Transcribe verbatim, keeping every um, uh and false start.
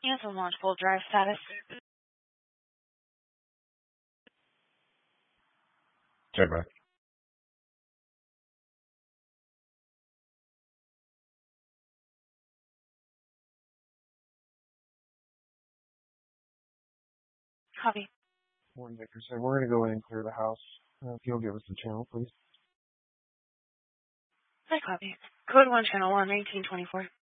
Cancel launch full drive status. Check back. Copy. One Victor said, we're going to go in and clear the house. Uh, if you'll give us the channel, please. I copy. Code one, channel one, eighteen twenty-four.